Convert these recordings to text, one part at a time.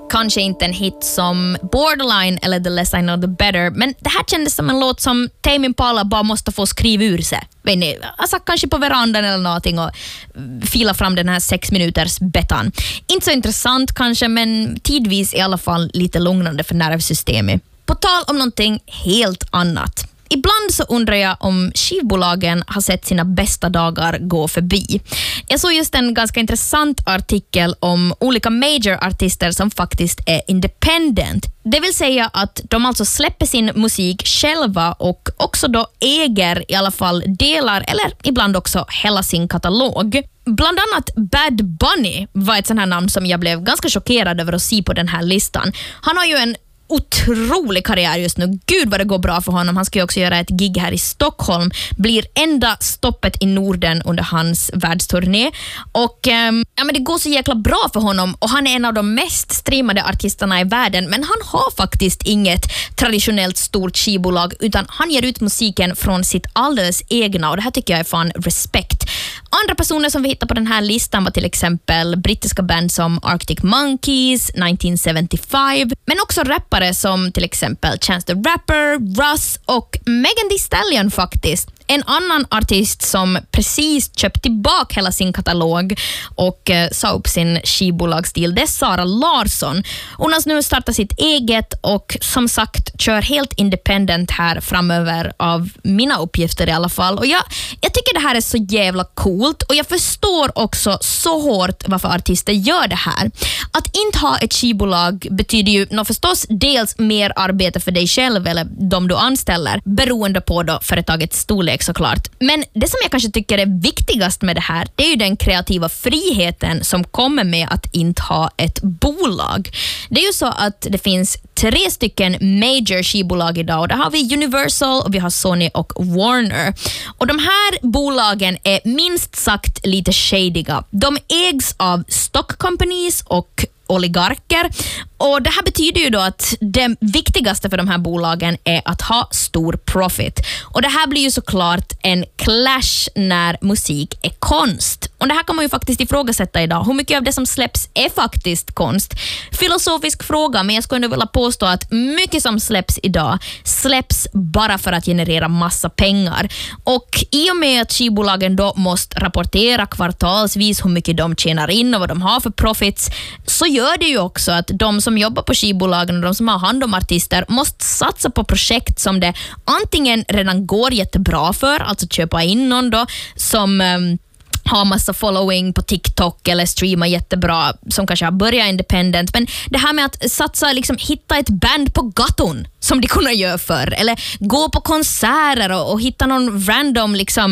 kanske inte en hit som Borderline eller The Less I Know The Better, men det här kändes som en låt som Tame Impala bara måste få skriva ur sig. Vet ni, alltså kanske på verandan eller någonting och fila fram den här 6 minuters betan. Inte så intressant kanske, men tidvis i alla fall lite lugnande för nervsystemet. På tal om någonting helt annat. Ibland så undrar jag om skivbolagen har sett sina bästa dagar gå förbi. Jag såg just en ganska intressant artikel om olika major-artister som faktiskt är independent. Det vill säga att de alltså släpper sin musik själva och också då äger i alla fall delar eller ibland också hela sin katalog. Bland annat Bad Bunny var ett sånt här namn som jag blev ganska chockerad över att se på den här listan. Han har ju en otrolig karriär just nu. Gud vad det går bra för honom. Han ska ju också göra ett gig här i Stockholm. Blir enda stoppet i Norden under hans världsturné. Och men det går så jäkla bra för honom och han är en av de mest streamade artisterna i världen, men han har faktiskt inget traditionellt stort skivbolag utan han ger ut musiken från sitt alldeles egna och det här tycker jag är fan respekt. Andra personer som vi hittar på den här listan var till exempel brittiska band som Arctic Monkeys, 1975, men också rappare som till exempel Chance the Rapper, Russ och Megan Thee Stallion faktiskt. En annan artist som precis köpt tillbaka hela sin katalog och sa upp sin skivbolagsstil, det är Sara Larsson. Hon har nu startat sitt eget och som sagt kör helt independent här framöver av mina uppgifter i alla fall. Och jag tycker det här är så jävla coolt och jag förstår också så hårt varför artister gör det här. Att inte ha ett skivbolag betyder ju förstås dels mer arbete för dig själv eller de du anställer, beroende på då företagets storlek såklart. Men det som jag kanske tycker är viktigast med det här, det är ju den kreativa friheten som kommer med att inte ha ett bolag. Det är ju så att det finns 3 stycken major skivbolag idag och där har vi Universal och vi har Sony och Warner. Och de här bolagen är minst sagt lite shadiga. De ägs av stock companies och oligarker. Och det här betyder ju då att det viktigaste för de här bolagen är att ha stor profit. Och det här blir ju såklart en clash när musik är konst. Och det här kan man ju faktiskt ifrågasätta idag. Hur mycket av det som släpps är faktiskt konst? Filosofisk fråga, men jag skulle ändå vilja påstå att mycket som släpps idag släpps bara för att generera massa pengar. Och i och med att skivbolagen då måste rapportera kvartalsvis hur mycket de tjänar in och vad de har för profits, så gör det ju också att de som jobbar på skivbolagen och de som har hand om artister måste satsa på projekt som det antingen redan går jättebra för, alltså köpa in någon då som har massa following på TikTok eller streamar jättebra som kanske har börjat independent, men det här med att satsa, liksom hitta ett band på gaton som de kunde göra förr, eller gå på konserter och hitta någon random liksom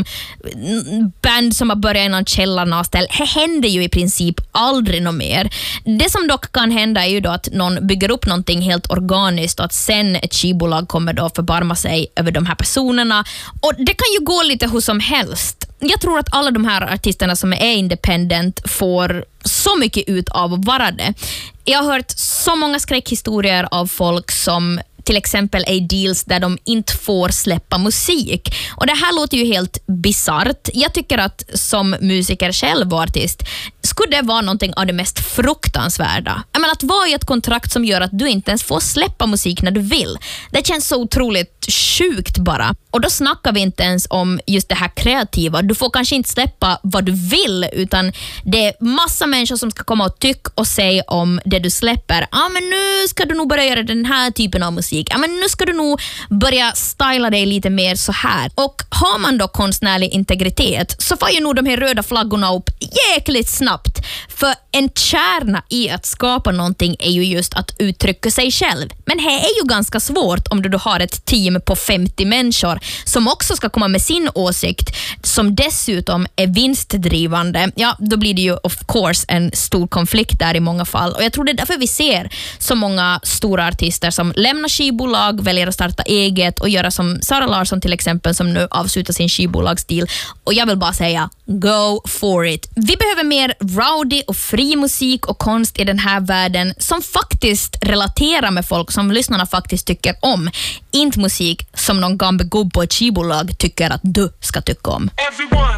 band som har börjat i någon källarnaställ. Det händer ju i princip aldrig något mer. Det som dock kan hända är ju då att någon bygger upp någonting helt organiskt och att sen ett skivbolag kommer då förbarma sig över de här personerna, och det kan ju gå lite hur som helst. Jag tror att alla de här artisterna som är independent får så mycket ut av att vara det. Jag har hört så många skräckhistorier av folk som till exempel är deals där de inte får släppa musik. Och det här låter ju helt bizarrt. Jag tycker att som musiker själv och artist skulle det vara någonting av det mest fruktansvärda. Jag menar, att vara i ett kontrakt som gör att du inte ens får släppa musik när du vill. Det känns så otroligt sjukt bara. Och då snackar vi inte ens om just det här kreativa. Du får kanske inte släppa vad du vill, utan det är massa människor som ska komma och tycka och säga om det du släpper. Men nu ska du nog börja göra den här typen av musik. Men nu ska du nog börja styla dig lite mer så här. Och har man då konstnärlig integritet så får ju nog de här röda flaggorna upp jäkligt snabbt. För en kärna i att skapa någonting är ju just att uttrycka sig själv. Men det är ju ganska svårt om du då har ett team på 50 människor som också ska komma med sin åsikt, som dessutom är vinstdrivande. Ja, då blir det ju of course en stor konflikt där i många fall. Och jag tror det är därför vi ser så många stora artister som lämnar skivbolag, väljer att starta eget och göra som Sara Larsson till exempel, som nu avslutar sin skivbolagsstil. Och jag vill bara säga, go for it. Vi behöver mer rowdy och fri musik och konst i den här världen som faktiskt relaterar med folk som lyssnarna faktiskt tycker om. Inte musik som någon gammal gubb på ett skivbolag tycker att du ska tycka om.